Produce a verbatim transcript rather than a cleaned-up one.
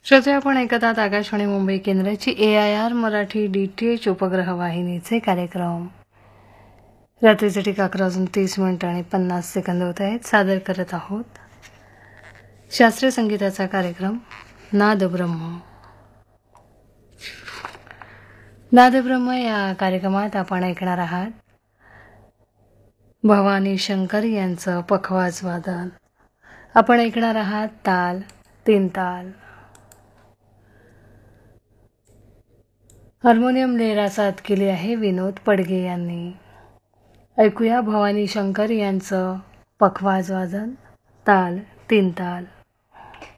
श्रोते, आपण ऐकत आहात आकाशवाणी मुंबई केंद्राची ए I R Marathi D T H उपग्रह वाहिनीचे कार्यक्रम. रात्रीचे ठीक अकरा वाजून तीस मिनिटं आणि पन्नास सेकंद होत आहेत. सादर करत आहोत शास्त्रीय संगीताचा कार्यक्रम नादब्रह्म. नादब्रह्म या कार्यक्रमात आपण ऐकणार आहात भवानी शंकर यांचं पखवाज वादन. आपण ऐकणार आहात ताल, तीन ताल. हार्मोनियम लेहरा साथ केली आहे विनोद पडगे यांनी. ऐकूया भवानी शंकर यांचं पखवाज वादन, ताल, तीन ताल.